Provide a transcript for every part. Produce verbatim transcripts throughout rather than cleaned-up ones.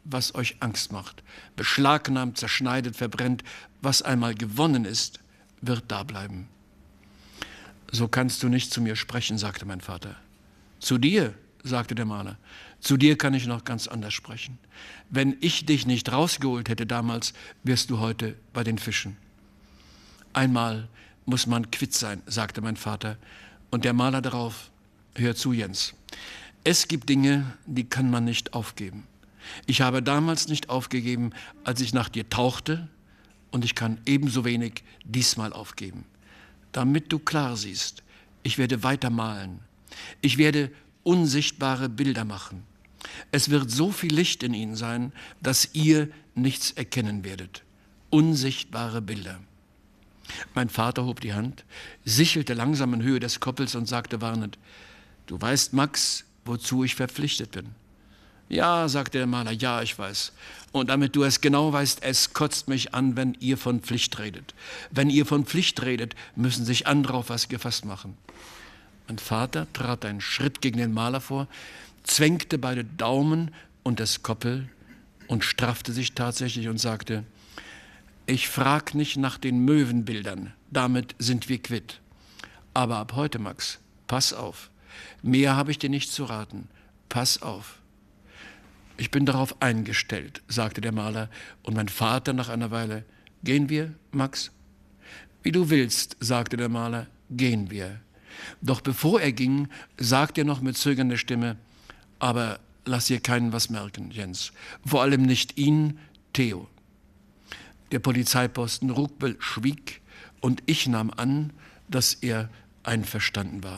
was euch Angst macht. Beschlagnahmt, zerschneidet, verbrennt. Was einmal gewonnen ist, wird da bleiben. So kannst du nicht zu mir sprechen, sagte mein Vater. Zu dir, sagte der Maler, zu dir kann ich noch ganz anders sprechen. Wenn ich dich nicht rausgeholt hätte damals, wärst du heute bei den Fischen. Einmal muss man quitt sein, sagte mein Vater. Und der Maler darauf, hör zu, Jens. Es gibt Dinge, die kann man nicht aufgeben. Ich habe damals nicht aufgegeben, als ich nach dir tauchte, und ich kann ebenso wenig diesmal aufgeben. Damit du klar siehst, ich werde weiter malen. Ich werde unsichtbare Bilder machen. Es wird so viel Licht in ihnen sein, dass ihr nichts erkennen werdet. Unsichtbare Bilder. Mein Vater hob die Hand, sichelte langsam in Höhe des Koppels und sagte warnend, du weißt, Max, wozu ich verpflichtet bin. Ja, sagte der Maler, ja, ich weiß. Und damit du es genau weißt, es kotzt mich an, wenn ihr von Pflicht redet. Wenn ihr von Pflicht redet, müssen sich andere auf was gefasst machen. Mein Vater trat einen Schritt gegen den Maler vor, zwängte beide Daumen und das Koppel und straffte sich tatsächlich und sagte, ich frag nicht nach den Möwenbildern, damit sind wir quitt. Aber ab heute, Max, pass auf. Mehr habe ich dir nicht zu raten. Pass auf. Ich bin darauf eingestellt, sagte der Maler, und mein Vater nach einer Weile, gehen wir, Max? Wie du willst, sagte der Maler, gehen wir. Doch bevor er ging, sagte er noch mit zögernder Stimme, aber lass dir keinen was merken, Jens. Vor allem nicht ihn, Theo. Der Polizeiposten Ruckbel schwieg und ich nahm an, dass er einverstanden war.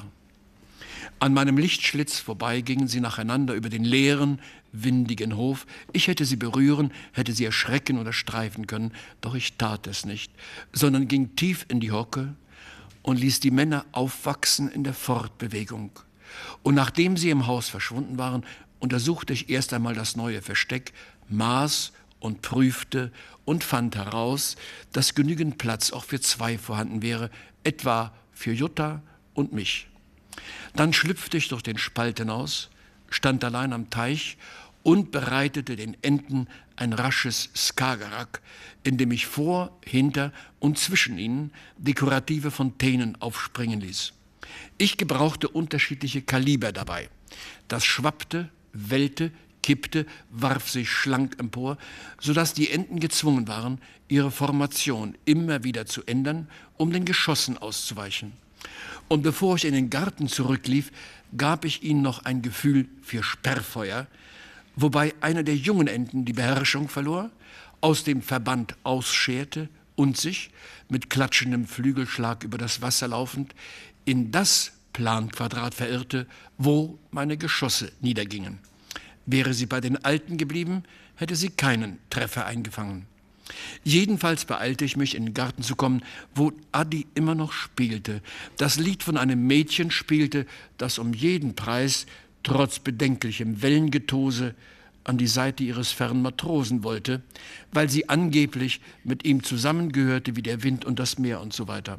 An meinem Lichtschlitz vorbei gingen sie nacheinander über den leeren, windigen Hof. Ich hätte sie berühren, hätte sie erschrecken oder streifen können, doch ich tat es nicht, sondern ging tief in die Hocke und ließ die Männer aufwachsen in der Fortbewegung. Und nachdem sie im Haus verschwunden waren, untersuchte ich erst einmal das neue Versteck, maß und prüfte und fand heraus, dass genügend Platz auch für zwei vorhanden wäre, etwa für Jutta und mich. Dann schlüpfte ich durch den Spalt hinaus, stand allein am Teich und bereitete den Enten ein rasches Skagerrak, in dem ich vor, hinter und zwischen ihnen dekorative Fontänen aufspringen ließ. Ich gebrauchte unterschiedliche Kaliber dabei. Das schwappte, wellte, kippte, warf sich schlank empor, sodass die Enten gezwungen waren, ihre Formation immer wieder zu ändern, um den Geschossen auszuweichen. Und bevor ich in den Garten zurücklief, gab ich ihnen noch ein Gefühl für Sperrfeuer, wobei einer der jungen Enten die Beherrschung verlor, aus dem Verband ausscherte und sich, mit klatschendem Flügelschlag über das Wasser laufend, in das Planquadrat verirrte, wo meine Geschosse niedergingen. Wäre sie bei den Alten geblieben, hätte sie keinen Treffer eingefangen. Jedenfalls beeilte ich mich, in den Garten zu kommen, wo Adi immer noch spielte, das Lied von einem Mädchen spielte, das um jeden Preis, trotz bedenklichem Wellengetose, an die Seite ihres fernen Matrosen wollte, weil sie angeblich mit ihm zusammengehörte wie der Wind und das Meer und so weiter.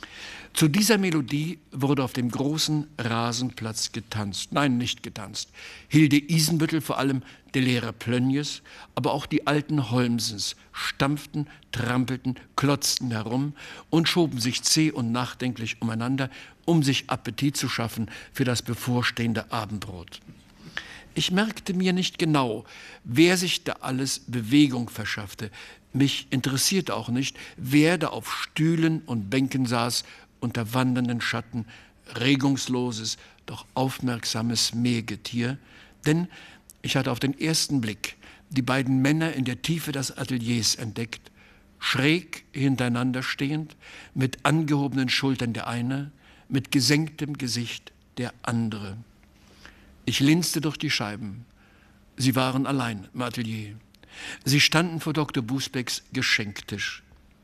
Zu dieser Melodie wurde auf dem großen Rasenplatz getanzt. Nein, nicht getanzt. Hilde Isenbüttel, vor allem der Lehrer Plönjes, aber auch die alten Holmsens stampften, trampelten, klotzten herum und schoben sich zäh und nachdenklich umeinander, um sich Appetit zu schaffen für das bevorstehende Abendbrot. Ich merkte mir nicht genau, wer sich da alles Bewegung verschaffte. Mich interessierte auch nicht, wer da auf Stühlen und Bänken saß, unter wandernden Schatten, regungsloses, doch aufmerksames Meergetier, denn ich hatte auf den ersten Blick die beiden Männer in der Tiefe des Ateliers entdeckt, schräg hintereinander stehend, mit angehobenen Schultern der eine, mit gesenktem Gesicht der andere. Ich linste durch die Scheiben. Sie waren allein im Atelier. Sie standen vor Doktor Busbecks Geschenktisch.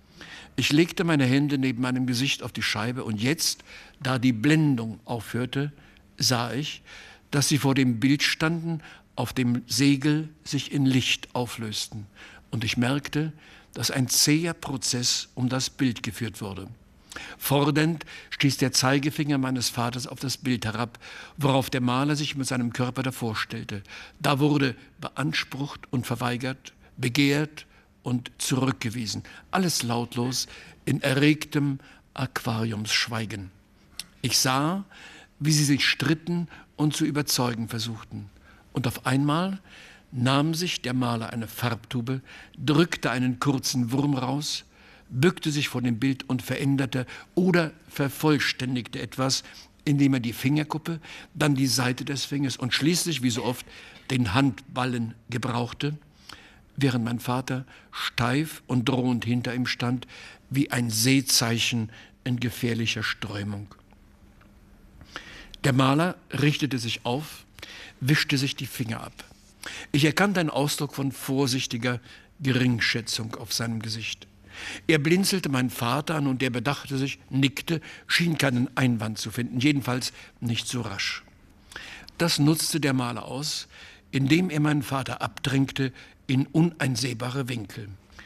Ich legte meine Hände neben meinem Gesicht auf die Scheibe und jetzt, da die Blendung aufhörte, sah ich, dass sie vor dem Bild standen, auf dem Segel sich in Licht auflösten. Und ich merkte, dass ein zäher Prozess um das Bild geführt wurde. Fordernd stieß der Zeigefinger meines Vaters auf das Bild herab, worauf der Maler sich mit seinem Körper davor stellte. Da wurde beansprucht und verweigert, begehrt und zurückgewiesen. Alles lautlos in erregtem Aquariumsschweigen. Ich sah, wie sie sich stritten und zu überzeugen versuchten. Und auf einmal nahm sich der Maler eine Farbtube, drückte einen kurzen Wurm raus, bückte sich vor dem Bild und veränderte oder vervollständigte etwas, indem er die Fingerkuppe, dann die Seite des Fingers und schließlich, wie so oft, den Handballen gebrauchte, während mein Vater steif und drohend hinter ihm stand, wie ein Seezeichen in gefährlicher Strömung. Der Maler richtete sich auf, wischte sich die Finger ab. Ich erkannte einen Ausdruck von vorsichtiger Geringschätzung auf seinem Gesicht. Er blinzelte meinen Vater an und der bedachte sich, nickte, schien keinen Einwand zu finden, jedenfalls nicht so rasch. Das nutzte der Maler aus, indem er meinen Vater abdrängte in uneinsehbare Winkel.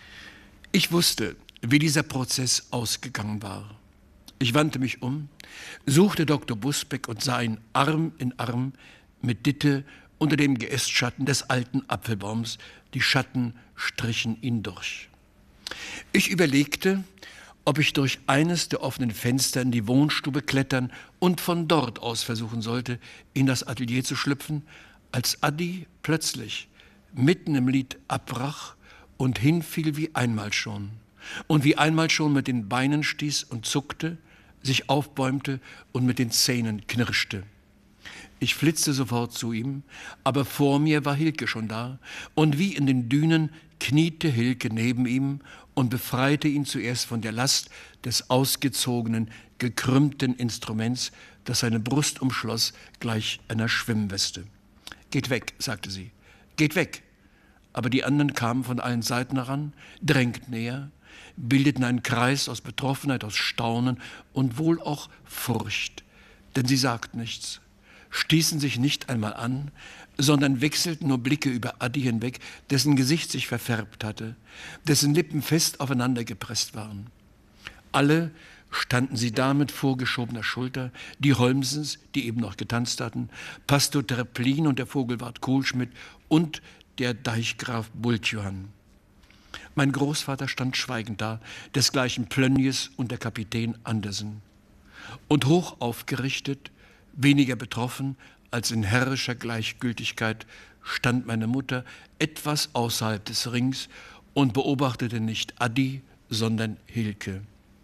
Ich wusste, wie dieser Prozess ausgegangen war. Ich wandte mich um, suchte Doktor Busbek und sah ihn Arm in Arm mit Ditte unter dem Geästschatten des alten Apfelbaums. Die Schatten strichen ihn durch. Ich überlegte, ob ich durch eines der offenen Fenster in die Wohnstube klettern und von dort aus versuchen sollte, in das Atelier zu schlüpfen, als Adi plötzlich mitten im Lied abbrach und hinfiel wie einmal schon. Und wie einmal schon mit den Beinen stieß und zuckte, sich aufbäumte und mit den Zähnen knirschte. Ich flitzte sofort zu ihm, aber vor mir war Hilke schon da, und wie in den Dünen kniete Hilke neben ihm und befreite ihn zuerst von der Last des ausgezogenen, gekrümmten Instruments, das seine Brust umschloss, gleich einer Schwimmweste. »Geht weg«, sagte sie, »geht weg!« Aber die anderen kamen von allen Seiten heran, drängten näher, bildeten einen Kreis aus Betroffenheit, aus Staunen und wohl auch Furcht, denn sie sagten nichts, stießen sich nicht einmal an, sondern wechselten nur Blicke über Adi hinweg, dessen Gesicht sich verfärbt hatte, dessen Lippen fest aufeinander gepresst waren. Alle standen sie da mit vorgeschobener Schulter, die Holmsens, die eben noch getanzt hatten, Pastor Treplin und der Vogelwart Kohlschmidt und der Deichgraf Bultjohann. Mein Großvater stand schweigend da, desgleichen Plönnies und der Kapitän Andersen. Und hoch aufgerichtet, weniger betroffen als in herrischer Gleichgültigkeit, stand meine Mutter etwas außerhalb des Rings und beobachtete nicht Adi, sondern Hilke.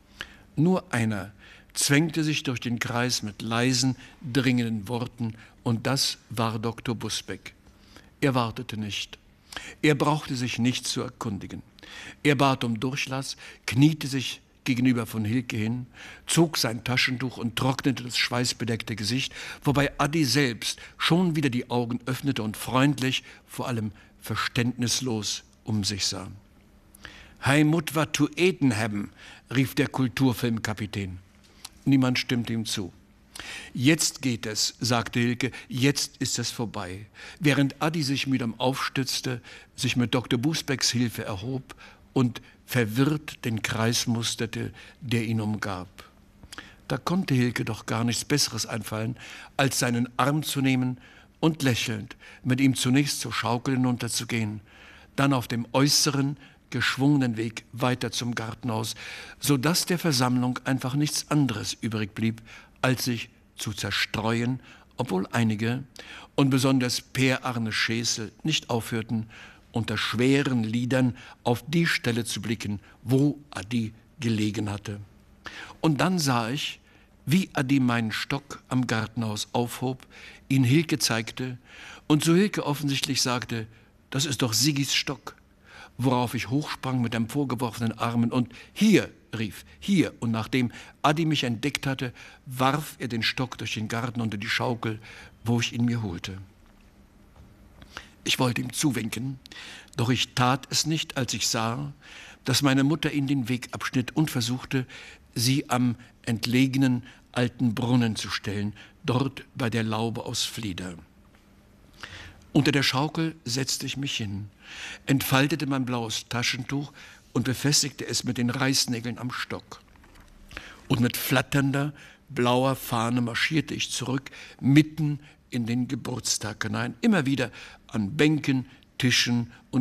Nur einer zwängte sich durch den Kreis mit leisen, dringenden Worten, und das war Doktor Busbek. Er wartete nicht. Er brauchte sich nicht zu erkundigen. Er bat um Durchlass, kniete sich gegenüber von Hilke hin, zog sein Taschentuch und trocknete das schweißbedeckte Gesicht, wobei Adi selbst schon wieder die Augen öffnete und freundlich, vor allem verständnislos um sich sah. »Hei Mut wat zu eten hebben«, rief der Kulturfilmkapitän. Niemand stimmte ihm zu. »Jetzt geht es«, sagte Hilke, »jetzt ist es vorbei«, während Adi sich mühsam aufstützte, sich mit Doktor Busbecks Hilfe erhob und verwirrt den Kreis musterte, der ihn umgab. Da konnte Hilke doch gar nichts Besseres einfallen, als seinen Arm zu nehmen und lächelnd mit ihm zunächst zur Schaukel hinunterzugehen, dann auf dem äußeren, geschwungenen Weg weiter zum Gartenhaus, sodass der Versammlung einfach nichts anderes übrig blieb, als sich zu zerstreuen, obwohl einige, und besonders Per Arne Schäsel, nicht aufhörten, unter schweren Lidern auf die Stelle zu blicken, wo Adi gelegen hatte. Und dann sah ich, wie Adi meinen Stock am Gartenhaus aufhob, ihn Hilke zeigte und zu Hilke offensichtlich sagte, »Das ist doch Siggis Stock«, worauf ich hochsprang mit emporgeworfenen Armen und »Hier«, rief, »hier«, und nachdem Adi mich entdeckt hatte, warf er den Stock durch den Garten unter die Schaukel, wo ich ihn mir holte. Ich wollte ihm zuwinken, doch ich tat es nicht, als ich sah, dass meine Mutter ihm den Weg abschnitt und versuchte, sie am entlegenen alten Brunnen zu stellen, dort bei der Laube aus Flieder. Unter der Schaukel setzte ich mich hin, entfaltete mein blaues Taschentuch und befestigte es mit den Reißnägeln am Stock. Und mit flatternder, blauer Fahne marschierte ich zurück, mitten in den Geburtstag hinein, immer wieder an Bänken, Tischen und